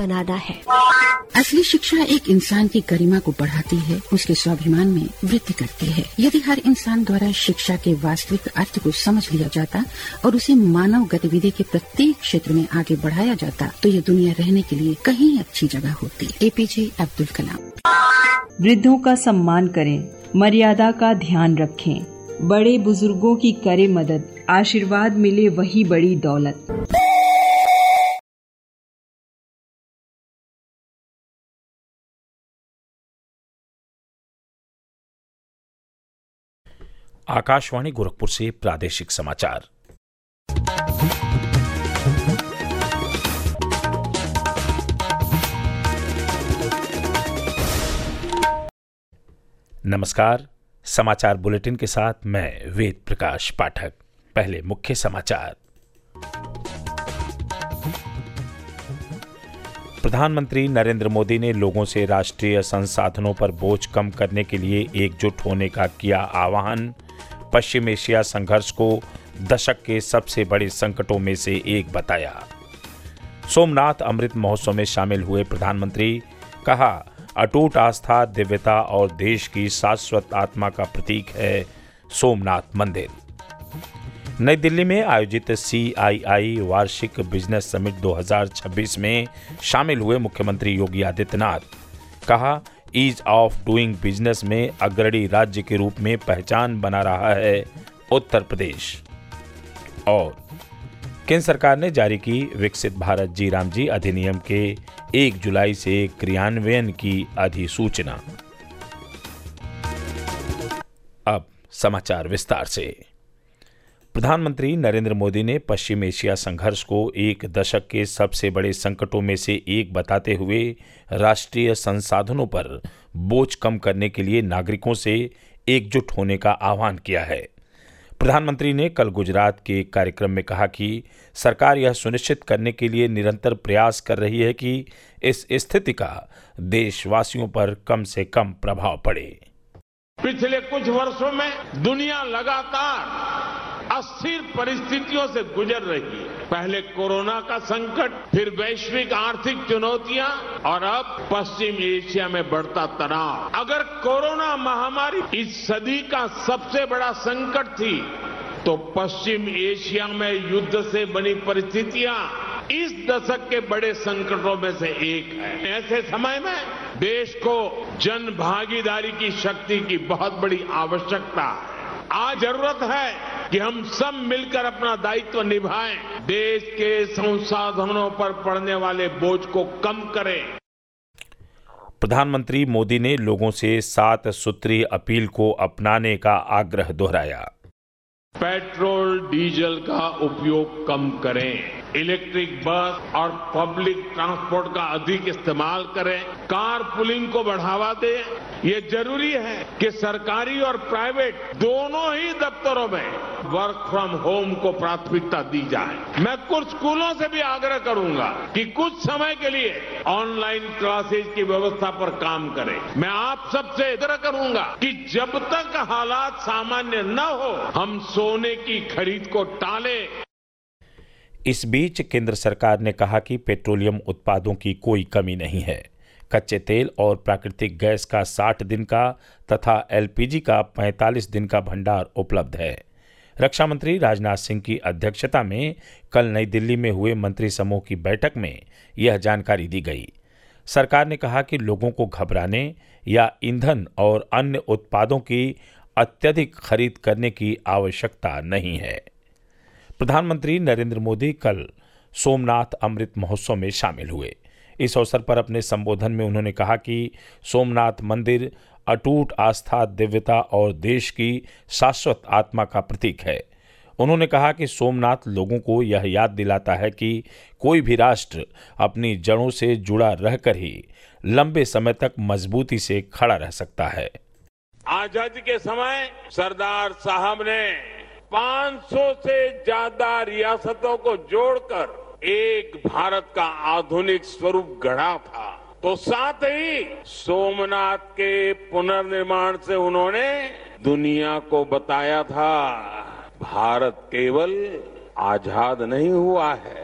बनाना है। असली शिक्षा एक इंसान की गरिमा को बढ़ाती है, उसके स्वाभिमान में वृद्धि करती है। यदि हर इंसान द्वारा शिक्षा के वास्तविक अर्थ को समझ लिया जाता और उसे मानव गतिविधि के प्रत्येक क्षेत्र में आगे बढ़ाया जाता तो ये दुनिया रहने के लिए कहीं अच्छी जगह होती। APJ अब्दुल कलाम। वृद्धों का सम्मान करें, मर्यादा का ध्यान रखें, बड़े बुजुर्गों की करें मदद, आशीर्वाद मिले वही बड़ी दौलत। आकाशवाणी गोरखपुर से प्रादेशिक समाचार। नमस्कार, समाचार बुलेटिन के साथ मैं वेद प्रकाश पाठक। पहले मुख्य समाचार। प्रधानमंत्री नरेंद्र मोदी ने लोगों से राष्ट्रीय संसाधनों पर बोझ कम करने के लिए एकजुट होने का किया आह्वान। पश्चिम एशिया संघर्ष को दशक के सबसे बड़े संकटों में से एक बताया। सोमनाथ अमृत महोत्सव में शामिल हुए प्रधानमंत्री, कहा अटूट आस्था, दिव्यता और देश की शाश्वत आत्मा का प्रतीक है सोमनाथ मंदिर। नई दिल्ली में आयोजित CII वार्षिक बिजनेस समिट 2026 में शामिल हुए मुख्यमंत्री योगी आदित्यनाथ, कहा ईज ऑफ डूइंग बिजनेस में अग्रणी राज्य के रूप में पहचान बना रहा है उत्तर प्रदेश। और केंद्र सरकार ने जारी की विकसित भारत जी राम जी अधिनियम के 1 जुलाई से क्रियान्वयन की अधिसूचना। अब समाचार विस्तार से। प्रधानमंत्री नरेंद्र मोदी ने पश्चिम एशिया संघर्ष को एक दशक के सबसे बड़े संकटों में से एक बताते हुए राष्ट्रीय संसाधनों पर बोझ कम करने के लिए नागरिकों से एकजुट होने का आह्वान किया है। प्रधानमंत्री ने कल गुजरात के एक कार्यक्रम में कहा कि सरकार यह सुनिश्चित करने के लिए निरंतर प्रयास कर रही है कि इस स्थिति का देशवासियों पर कम से कम प्रभाव पड़े। पिछले कुछ वर्षों में दुनिया लगातार अस्थिर परिस्थितियों से गुजर रही है। पहले कोरोना का संकट, फिर वैश्विक आर्थिक चुनौतियां और अब पश्चिम एशिया में बढ़ता तनाव। अगर कोरोना महामारी इस सदी का सबसे बड़ा संकट थी तो पश्चिम एशिया में युद्ध से बनी परिस्थितियां इस दशक के बड़े संकटों में से एक है। ऐसे समय में देश को जन भागीदारी की शक्ति की बहुत बड़ी आवश्यकता है। आज जरूरत है कि हम सब मिलकर अपना दायित्व निभाएं, देश के संसाधनों पर पड़ने वाले बोझ को कम करें। प्रधानमंत्री मोदी ने लोगों से 7 सूत्री अपील को अपनाने का आग्रह दोहराया। पेट्रोल डीजल का उपयोग कम करें, इलेक्ट्रिक बस और पब्लिक ट्रांसपोर्ट का अधिक इस्तेमाल करें, कार पुलिंग को बढ़ावा दें। ये जरूरी है कि सरकारी और प्राइवेट दोनों ही दफ्तरों में वर्क फ्रॉम होम को प्राथमिकता दी जाए। मैं कुछ स्कूलों से भी आग्रह करूंगा कि कुछ समय के लिए ऑनलाइन क्लासेज की व्यवस्था पर काम करें। मैं आप सबसे आग्रह करूंगा कि जब तक हालात सामान्य न हो हम सोने की खरीद को टालें। इस बीच केंद्र सरकार ने कहा कि पेट्रोलियम उत्पादों की कोई कमी नहीं है। कच्चे तेल और प्राकृतिक गैस का 60 दिन का तथा LPG का 45 दिन का भंडार उपलब्ध है। रक्षा मंत्री राजनाथ सिंह की अध्यक्षता में कल नई दिल्ली में हुए मंत्री समूह की बैठक में यह जानकारी दी गई। सरकार ने कहा कि लोगों को घबराने या ईंधन और अन्य उत्पादों की अत्यधिक खरीद करने की आवश्यकता नहीं है। प्रधानमंत्री नरेंद्र मोदी कल सोमनाथ अमृत महोत्सव में शामिल हुए। इस अवसर पर अपने संबोधन में उन्होंने कहा कि सोमनाथ मंदिर अटूट आस्था, दिव्यता और देश की शाश्वत आत्मा का प्रतीक है। उन्होंने कहा कि सोमनाथ लोगों को यह याद दिलाता है कि कोई भी राष्ट्र अपनी जड़ों से जुड़ा रहकर ही लंबे समय तक मजबूती से खड़ा रह सकता है। आजादी के समय सरदार साहब ने 500 से ज्यादा रियासतों को जोड़कर एक भारत का आधुनिक स्वरूप गढ़ा था। तो साथ ही सोमनाथ के पुनर्निर्माण से उन्होंने दुनिया को बताया था, भारत केवल आजाद नहीं हुआ है,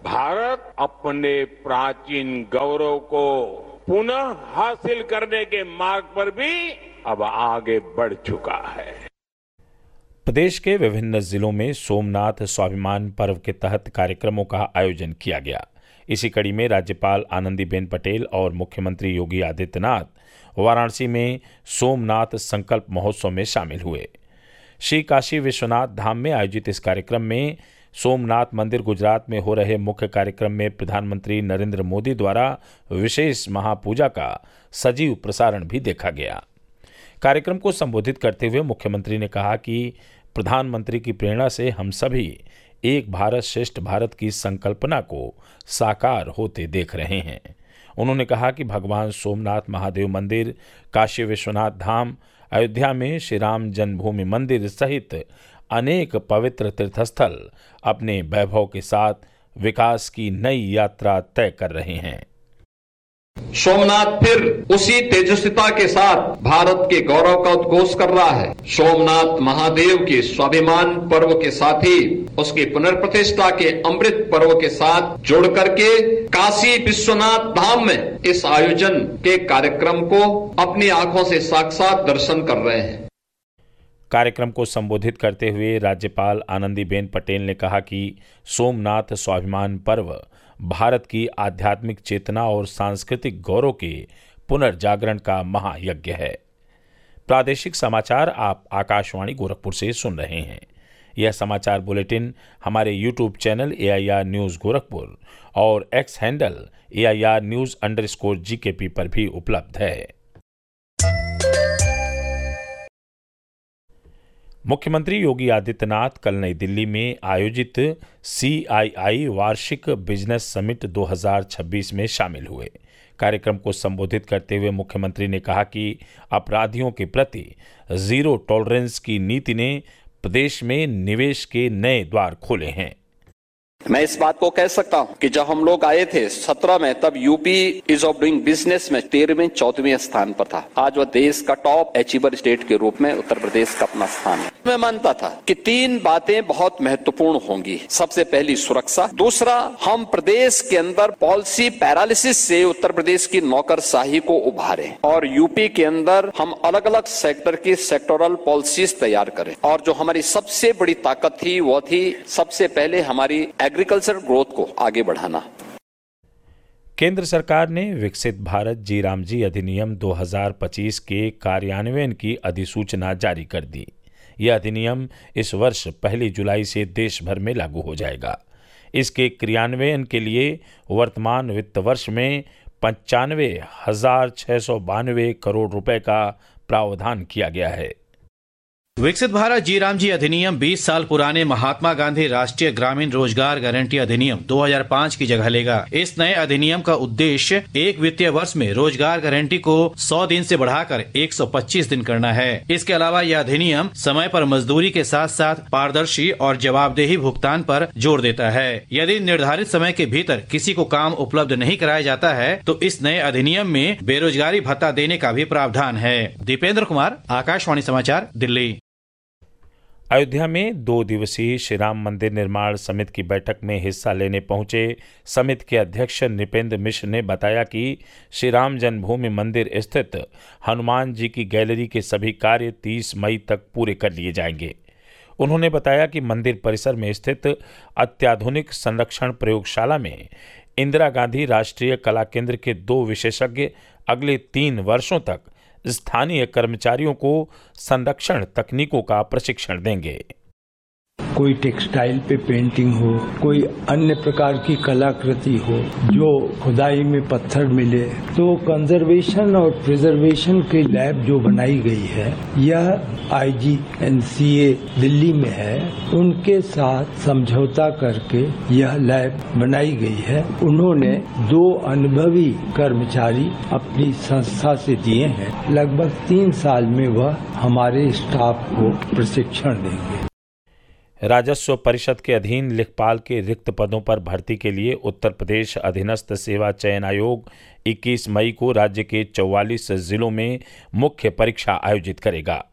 भारत अपने प्राचीन गौरव को पुनः हासिल करने के मार्ग पर भी अब आगे बढ़ चुका है। प्रदेश के विभिन्न जिलों में सोमनाथ स्वाभिमान पर्व के तहत कार्यक्रमों का आयोजन किया गया। इसी कड़ी में राज्यपाल आनंदीबेन पटेल और मुख्यमंत्री योगी आदित्यनाथ वाराणसी में सोमनाथ संकल्प महोत्सव में शामिल हुए। श्री काशी विश्वनाथ धाम में आयोजित इस कार्यक्रम में सोमनाथ मंदिर गुजरात में हो रहे मुख्य कार्यक्रम में प्रधानमंत्री नरेंद्र मोदी द्वारा विशेष महापूजा का सजीव प्रसारण भी देखा गया। कार्यक्रम को संबोधित करते हुए मुख्यमंत्री ने कहा कि प्रधानमंत्री की प्रेरणा से हम सभी एक भारत श्रेष्ठ भारत की संकल्पना को साकार होते देख रहे हैं। उन्होंने कहा कि भगवान सोमनाथ महादेव मंदिर, काशी विश्वनाथ धाम, अयोध्या में श्री राम जन्मभूमि मंदिर सहित अनेक पवित्र तीर्थस्थल अपने वैभव के साथ विकास की नई यात्रा तय कर रहे हैं। सोमनाथ फिर उसी तेजस्विता के साथ भारत के गौरव का उद्घोष कर रहा है। सोमनाथ महादेव के स्वाभिमान पर्व के साथ ही उसकी पुनर्प्रतिष्ठा के अमृत पर्व के साथ जोड़ करके काशी विश्वनाथ धाम में इस आयोजन के कार्यक्रम को अपनी आंखों से साक्षात दर्शन कर रहे हैं। कार्यक्रम को संबोधित करते हुए राज्यपाल आनंदीबेन पटेल ने कहा कि सोमनाथ स्वाभिमान पर्व भारत की आध्यात्मिक चेतना और सांस्कृतिक गौरव के पुनर्जागरण का महायज्ञ है। प्रादेशिक समाचार आप आकाशवाणी गोरखपुर से सुन रहे हैं। यह समाचार बुलेटिन हमारे YouTube channel AIR news Gorakhpur और एक्स हैंडल AIR News_GKP पर भी उपलब्ध है। मुख्यमंत्री योगी आदित्यनाथ कल नई दिल्ली में आयोजित CII वार्षिक बिजनेस समिट 2026 में शामिल हुए। कार्यक्रम को संबोधित करते हुए मुख्यमंत्री ने कहा कि अपराधियों के प्रति जीरो टॉलरेंस की नीति ने प्रदेश में निवेश के नए द्वार खोले हैं। मैं इस बात को कह सकता हूं कि जब हम लोग आए थे 17 में, तब UP is of doing business में 13वें 14वें स्थान पर था। आज वह देश का टॉप अचीवर स्टेट के रूप में उत्तर प्रदेश का अपना स्थान है। मैं मानता था कि 3 बातें बहुत महत्वपूर्ण होंगी। सबसे पहली सुरक्षा, दूसरा हम प्रदेश के अंदर पॉलिसी पैरालिसिस से उत्तर प्रदेश की नौकरशाही को उभारें, और यूपी के अंदर हम अलग अलग सेक्टर की सेक्टोरल पॉलिसीज तैयार करें। और जो हमारी सबसे बड़ी ताकत थी वो थी सबसे पहले हमारी एग्रीकल्चर ग्रोथ को आगे बढ़ाना। केंद्र सरकार ने विकसित भारत जी राम जी अधिनियम 2025 के कार्यान्वयन की अधिसूचना जारी कर दी। यह अधिनियम इस वर्ष 1 जुलाई से देश भर में लागू हो जाएगा। इसके क्रियान्वयन के लिए वर्तमान वित्त वर्ष में 95,692 करोड़ रुपए का प्रावधान किया गया है। विकसित भारत जी राम जी अधिनियम 20 साल पुराने महात्मा गांधी राष्ट्रीय ग्रामीण रोजगार गारंटी अधिनियम 2005 की जगह लेगा। इस नए अधिनियम का उद्देश्य एक वित्तीय वर्ष में रोजगार गारंटी को 100 दिन से बढ़ाकर 125 दिन करना है। इसके अलावा यह अधिनियम समय पर मजदूरी के साथ साथ पारदर्शी और जवाबदेही भुगतान पर जोर देता है। यदि निर्धारित समय के भीतर किसी को काम उपलब्ध नहीं कराया जाता है तो इस नए अधिनियम में बेरोजगारी भत्ता देने का भी प्रावधान है। दीपेंद्र कुमार, आकाशवाणी समाचार, दिल्ली। अयोध्या में 2 दिवसीय श्री राम मंदिर निर्माण समिति की बैठक में हिस्सा लेने पहुंचे समिति के अध्यक्ष नृपेंद्र मिश्र ने बताया कि श्री राम जन्मभूमि मंदिर स्थित हनुमान जी की गैलरी के सभी कार्य 30 मई तक पूरे कर लिए जाएंगे। उन्होंने बताया कि मंदिर परिसर में स्थित अत्याधुनिक संरक्षण प्रयोगशाला में इंदिरा गांधी राष्ट्रीय कला केंद्र के 2 विशेषज्ञ अगले 3 वर्षों तक स्थानीय कर्मचारियों को संरक्षण तकनीकों का प्रशिक्षण देंगे। कोई टेक्सटाइल पे पेंटिंग हो, कोई अन्य प्रकार की कलाकृति हो जो खुदाई में पत्थर मिले, तो कंजर्वेशन और प्रिजर्वेशन की लैब जो बनाई गई है यह IGNCA दिल्ली में है। उनके साथ समझौता करके यह लैब बनाई गई है। उन्होंने 2 अनुभवी कर्मचारी अपनी संस्था से दिए हैं। लगभग 3 साल में वह हमारे स्टाफ को प्रशिक्षण देंगे। राजस्व परिषद के अधीन लेखपाल के रिक्त पदों पर भर्ती के लिए उत्तर प्रदेश अधीनस्थ सेवा चयन आयोग 21 मई को राज्य के 44 जिलों में मुख्य परीक्षा आयोजित करेगा।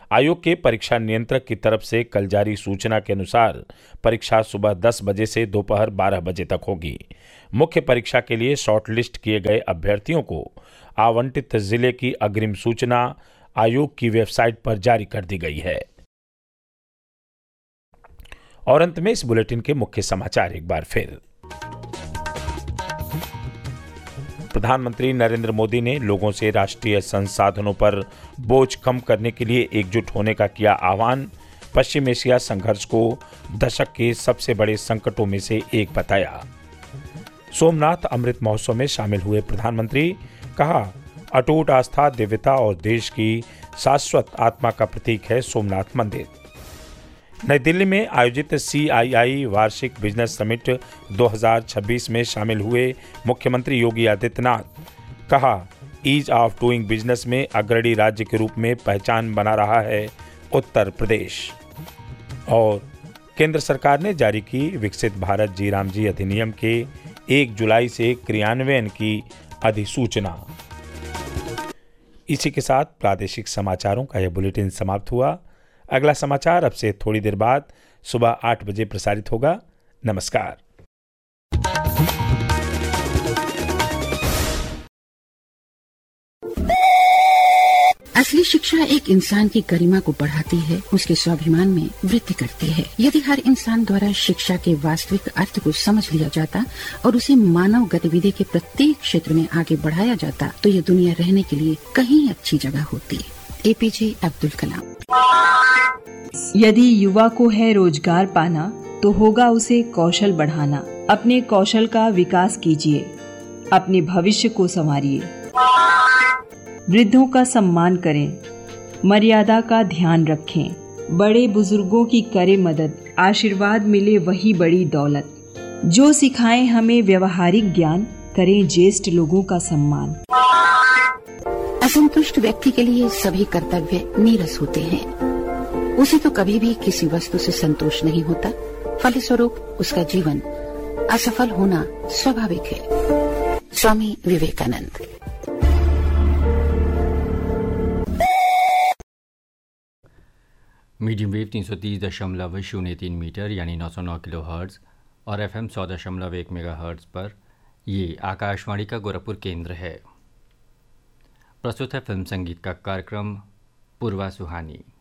आयोग के परीक्षा नियंत्रक की तरफ से कल जारी सूचना के अनुसार परीक्षा सुबह 10 बजे से दोपहर 12 बजे तक होगी। मुख्य परीक्षा के लिए शॉर्टलिस्ट किए गए अभ्यर्थियों को आवंटित जिले की अग्रिम सूचना आयोग की वेबसाइट पर जारी कर दी गई है। और अंत में इस बुलेटिन के मुख्य समाचार एक बार फिर। प्रधानमंत्री नरेंद्र मोदी ने लोगों से राष्ट्रीय संसाधनों पर बोझ कम करने के लिए एकजुट होने का किया आह्वान। पश्चिम एशिया संघर्ष को दशक के सबसे बड़े संकटों में से एक बताया। सोमनाथ अमृत महोत्सव में शामिल हुए प्रधानमंत्री, कहा अटूट आस्था, दिव्यता और देश की शाश्वत आत्मा का प्रतीक है सोमनाथ मंदिर। नई दिल्ली में आयोजित CII वार्षिक बिजनेस समिट 2026 में शामिल हुए मुख्यमंत्री योगी आदित्यनाथ, कहा ईज ऑफ डूइंग बिजनेस में अग्रणी राज्य के रूप में पहचान बना रहा है उत्तर प्रदेश। और केंद्र सरकार ने जारी की विकसित भारत जी राम जी अधिनियम के 1 जुलाई से क्रियान्वयन की अधिसूचना। इसी के साथ प्रादेशिक समाचारों का यह बुलेटिन समाप्त हुआ। अगला समाचार अब से थोड़ी देर बाद सुबह 8 बजे प्रसारित होगा। नमस्कार। असली शिक्षा एक इंसान की गरिमा को बढ़ाती है, उसके स्वाभिमान में वृद्धि करती है। यदि हर इंसान द्वारा शिक्षा के वास्तविक अर्थ को समझ लिया जाता और उसे मानव गतिविधि के प्रत्येक क्षेत्र में आगे बढ़ाया जाता, तो ये दुनिया रहने के लिए कहीं अच्छी जगह होती। APJ अब्दुल कलाम। यदि युवा को है रोजगार पाना, तो होगा उसे कौशल बढ़ाना। अपने कौशल का विकास कीजिए, अपने भविष्य को संवारिए। वृद्धों का सम्मान करें, मर्यादा का ध्यान रखें। बड़े बुजुर्गों की करें मदद, आशीर्वाद मिले वही बड़ी दौलत। जो सिखाएं हमें व्यवहारिक ज्ञान, करें ज्येष्ठ लोगों का सम्मान। असंतुष्ट व्यक्ति के लिए सभी कर्तव्य नीरस होते हैं। उसे तो कभी भी किसी वस्तु से संतोष नहीं होता, फलस्वरूप उसका जीवन असफल होना स्वाभाविक है। Swami Vivekananda. Medium wave 330.03 metre यानी 909 किलो हर्ट्ज और FM 100.1 मेगा हर्ट्ज पर ये आकाशवाणी का गोरखपुर केंद्र है। प्रस्तुत है फिल्म संगीत का कार्यक्रम पूर्वा सुहानी।